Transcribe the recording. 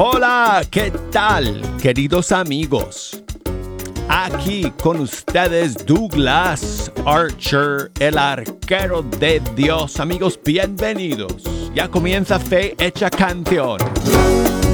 Hola, ¿qué tal, queridos amigos? Aquí con ustedes Douglas Archer, el arquero de Dios. Amigos, bienvenidos. Ya comienza Fe Hecha Canción.